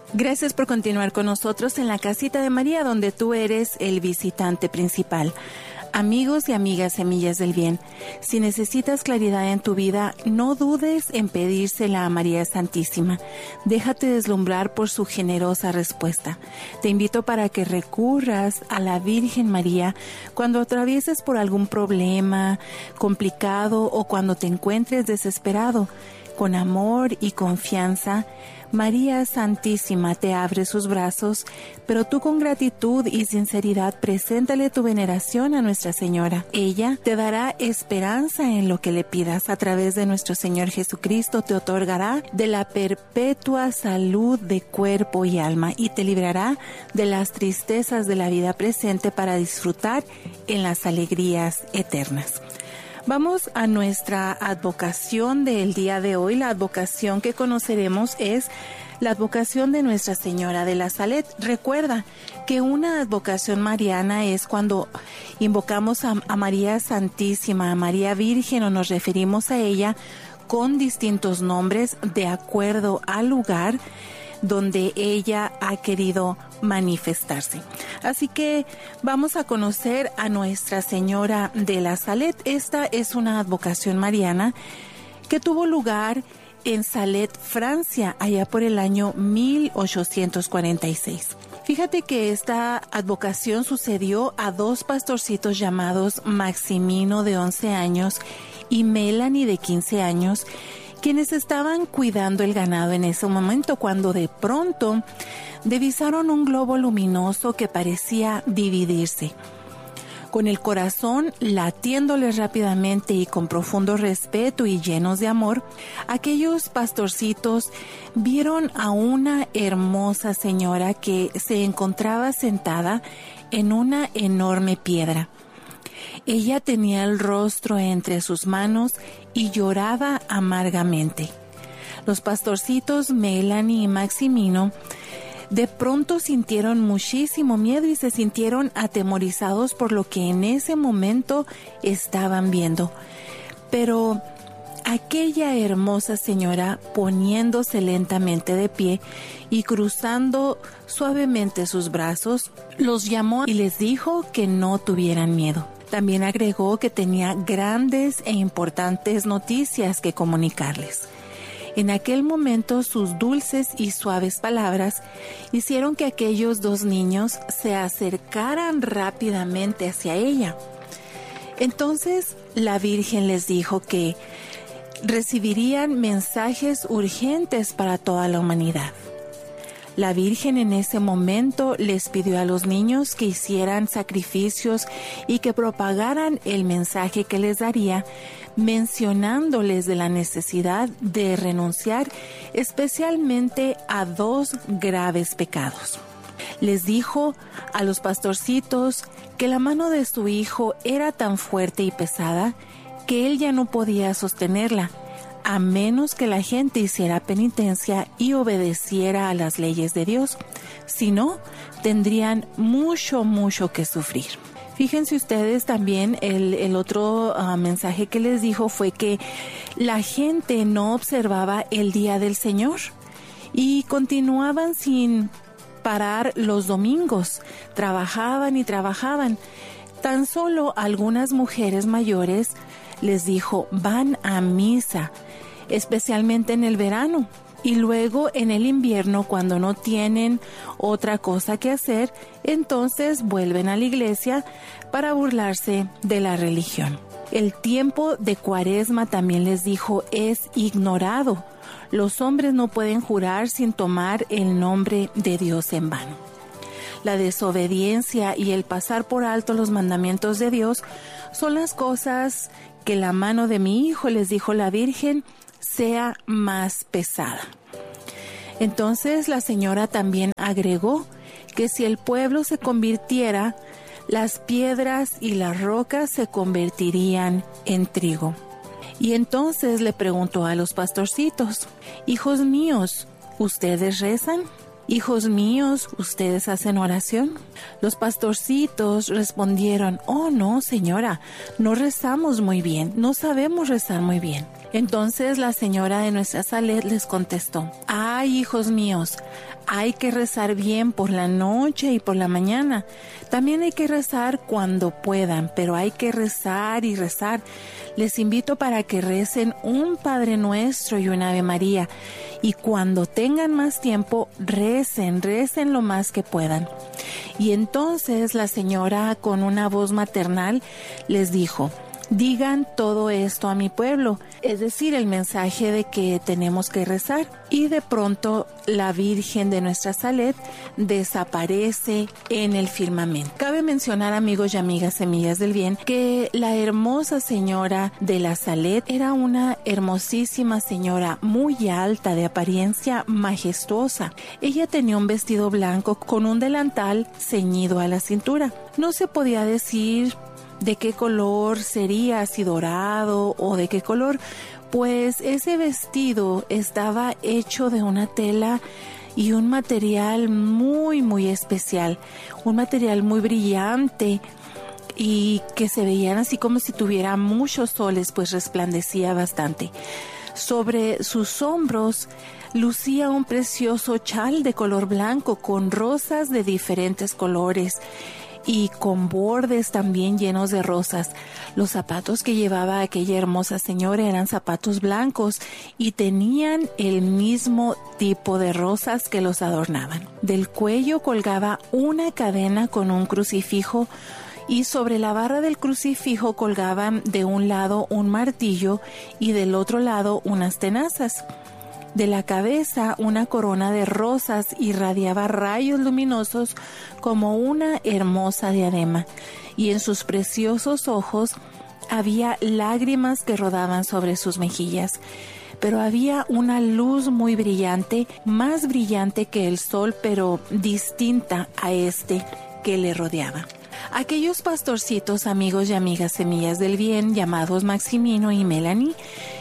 Gracias por continuar con nosotros en la casita de María, donde tú eres el visitante principal. Amigos y amigas Semillas del Bien, si necesitas claridad en tu vida, no dudes en pedírsela a María Santísima. Déjate deslumbrar por su generosa respuesta. Te invito para que recurras a la Virgen María cuando atravieses por algún problema complicado o cuando te encuentres desesperado. Con amor y confianza, María Santísima te abre sus brazos, pero tú con gratitud y sinceridad preséntale tu veneración a Nuestra Señora. Ella te dará esperanza en lo que le pidas. A través de nuestro Señor Jesucristo te otorgará de la perpetua salud de cuerpo y alma y te librará de las tristezas de la vida presente para disfrutar en las alegrías eternas. Vamos a nuestra advocación del día de hoy. La advocación que conoceremos es la advocación de Nuestra Señora de la Salet. Recuerda que una advocación mariana es cuando invocamos a María Santísima, a María Virgen, o nos referimos a ella con distintos nombres de acuerdo al lugar donde ella ha querido manifestarse. Así que vamos a conocer a Nuestra Señora de la Salet. Esta es una advocación mariana que tuvo lugar en Salet, Francia, allá por el año 1846. Fíjate que esta advocación sucedió a dos pastorcitos llamados Maximino, de 11 años, y Melanie, de 15 años, quienes estaban cuidando el ganado en ese momento, cuando de pronto divisaron un globo luminoso que parecía dividirse. Con el corazón latiéndoles rápidamente y con profundo respeto y llenos de amor, aquellos pastorcitos vieron a una hermosa señora que se encontraba sentada en una enorme piedra. Ella tenía el rostro entre sus manos y lloraba amargamente. Los pastorcitos Melanie y Maximino de pronto sintieron muchísimo miedo y se sintieron atemorizados por lo que en ese momento estaban viendo. Pero aquella hermosa señora, poniéndose lentamente de pie y cruzando suavemente sus brazos, los llamó y les dijo que no tuvieran miedo. También agregó que tenía grandes e importantes noticias que comunicarles. En aquel momento sus dulces y suaves palabras hicieron que aquellos dos niños se acercaran rápidamente hacia ella. Entonces la Virgen les dijo que recibirían mensajes urgentes para toda la humanidad. La Virgen en ese momento les pidió a los niños que hicieran sacrificios y que propagaran el mensaje que les daría, mencionándoles de la necesidad de renunciar especialmente a dos graves pecados. Les dijo a los pastorcitos que la mano de su hijo era tan fuerte y pesada que él ya no podía sostenerla, a menos que la gente hiciera penitencia y obedeciera a las leyes de Dios. Si no, tendrían mucho que sufrir. Fíjense ustedes también, el otro mensaje que les dijo fue que la gente no observaba el día del Señor y continuaban sin parar los domingos. Trabajaban y trabajaban. Tan solo algunas mujeres mayores, les dijo, van a misa, especialmente en el verano, y luego en el invierno, cuando no tienen otra cosa que hacer, entonces vuelven a la iglesia para burlarse de la religión. El tiempo de Cuaresma, también les dijo, es ignorado. Los hombres no pueden jurar sin tomar el nombre de Dios en vano. La desobediencia y el pasar por alto los mandamientos de Dios son las cosas que la mano de mi hijo, les dijo la Virgen, sea más pesada. Entonces la señora también agregó que si el pueblo se convirtiera, las piedras y las rocas se convertirían en trigo. Y entonces le preguntó a los pastorcitos, hijos míos, ¿ustedes rezan? Hijos míos, ¿ustedes hacen oración? Los pastorcitos respondieron, oh no, señora, no rezamos muy bien, no sabemos rezar muy bien. Entonces la señora de Nuestra Salet les contestó: ¡ay, hijos míos! Hay que rezar bien por la noche y por la mañana. También hay que rezar cuando puedan, pero hay que rezar y rezar. Les invito para que recen un Padre Nuestro y un Ave María. Y cuando tengan más tiempo, recen lo más que puedan. Y entonces la señora, con una voz maternal, les dijo: digan todo esto a mi pueblo, es decir, el mensaje de que tenemos que rezar. Y de pronto la Virgen de Nuestra Salet desaparece en el firmamento. Cabe mencionar, amigos y amigas semillas del bien, que la hermosa señora de la Salet era una hermosísima señora muy alta, de apariencia majestuosa. Ella tenía un vestido blanco con un delantal ceñido a la cintura. No se podía decir de qué color sería, si dorado o de qué color, pues ese vestido estaba hecho de una tela y un material muy especial, un material muy brillante y que se veían así como si tuviera muchos soles, pues resplandecía bastante. Sobre sus hombros lucía un precioso chal de color blanco con rosas de diferentes colores y con bordes también llenos de rosas. Los zapatos que llevaba aquella hermosa señora eran zapatos blancos y tenían el mismo tipo de rosas que los adornaban. Del cuello colgaba una cadena con un crucifijo y sobre la barra del crucifijo colgaban de un lado un martillo y del otro lado unas tenazas. De la cabeza una corona de rosas irradiaba rayos luminosos como una hermosa diadema, y en sus preciosos ojos había lágrimas que rodaban sobre sus mejillas. Pero había una luz muy brillante, más brillante que el sol, pero distinta a este que le rodeaba. Aquellos pastorcitos, amigos y amigas semillas del bien, llamados Maximino y Melanie,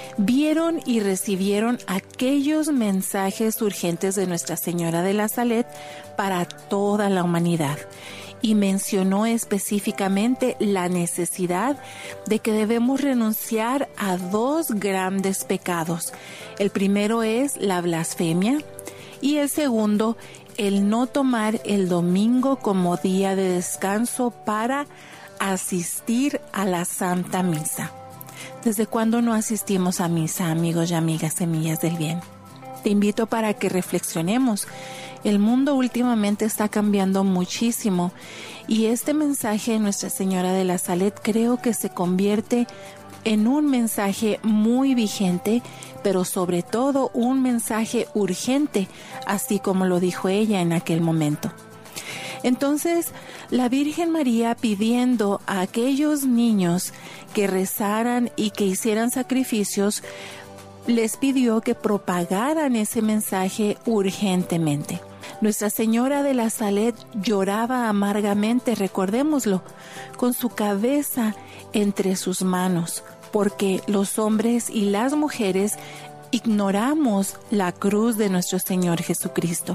vieron y recibieron aquellos mensajes urgentes de Nuestra Señora de la Salet para toda la humanidad, y mencionó específicamente la necesidad de que debemos renunciar a 2 grandes pecados. El primero es la blasfemia y el segundo, el no tomar el domingo como día de descanso para asistir a la Santa Misa. ¿Desde cuándo no asistimos a misa, amigos y amigas semillas del bien? Te invito para que reflexionemos. El mundo últimamente está cambiando muchísimo y este mensaje de Nuestra Señora de la Salet creo que se convierte en un mensaje muy vigente, pero sobre todo un mensaje urgente, así como lo dijo ella en aquel momento. Entonces, la Virgen María, pidiendo a aquellos niños que rezaran y que hicieran sacrificios, les pidió que propagaran ese mensaje urgentemente. Nuestra Señora de la Salet lloraba amargamente, recordémoslo, con su cabeza entre sus manos, porque los hombres y las mujeres ignoramos la cruz de nuestro Señor Jesucristo.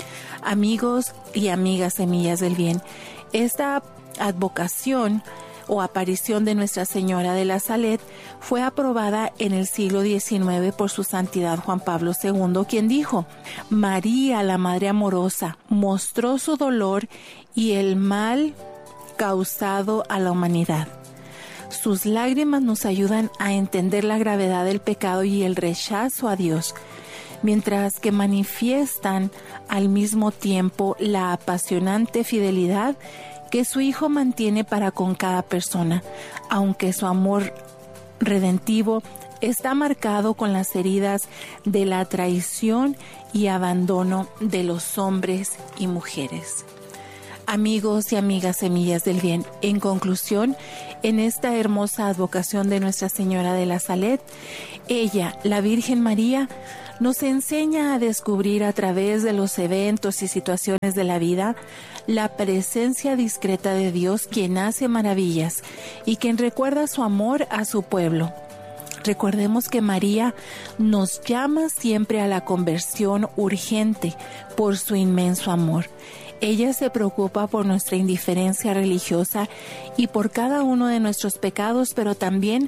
Amigos y amigas semillas del bien, esta advocación o aparición de Nuestra Señora de la Salet fue aprobada en el siglo XIX por su santidad Juan Pablo II, quien dijo: María, la Madre amorosa, mostró su dolor y el mal causado a la humanidad. Sus lágrimas nos ayudan a entender la gravedad del pecado y el rechazo a Dios, mientras que manifiestan al mismo tiempo la apasionante fidelidad que su Hijo mantiene para con cada persona, aunque su amor redentivo está marcado con las heridas de la traición y abandono de los hombres y mujeres. Amigos y amigas semillas del bien, en conclusión, en esta hermosa advocación de Nuestra Señora de la Salet, ella, la Virgen María, nos enseña a descubrir a través de los eventos y situaciones de la vida la presencia discreta de Dios, quien hace maravillas y quien recuerda su amor a su pueblo. Recordemos que María nos llama siempre a la conversión urgente por su inmenso amor. Ella se preocupa por nuestra indiferencia religiosa y por cada uno de nuestros pecados, pero también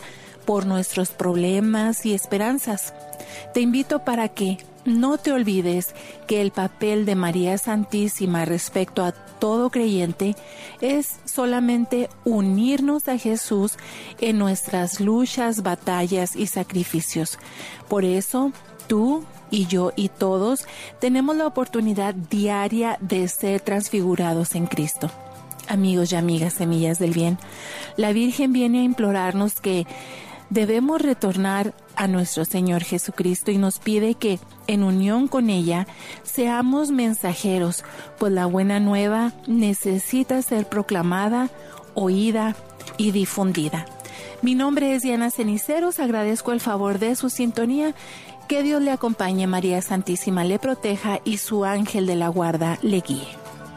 por nuestros problemas y esperanzas. Te invito para que no te olvides que el papel de María Santísima respecto a todo creyente es solamente unirnos a Jesús en nuestras luchas, batallas y sacrificios. Por eso, tú y yo y todos tenemos la oportunidad diaria de ser transfigurados en Cristo. Amigos y amigas, semillas del bien, la Virgen viene a implorarnos que debemos retornar a nuestro Señor Jesucristo y nos pide que, en unión con ella, seamos mensajeros, pues la buena nueva necesita ser proclamada, oída y difundida. Mi nombre es Diana Ceniceros, agradezco el favor de su sintonía. Que Dios le acompañe, María Santísima le proteja y su ángel de la guarda le guíe.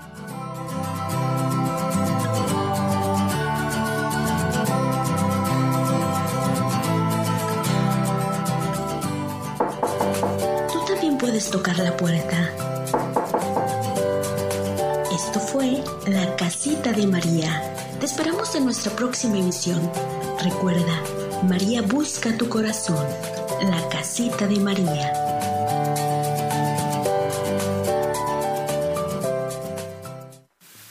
Puedes tocar la puerta. Esto fue La Casita de María. Te esperamos en nuestra próxima emisión. Recuerda, María busca tu corazón. La Casita de María.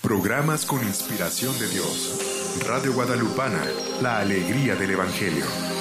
Programas con inspiración de Dios. Radio Guadalupana, la alegría del Evangelio.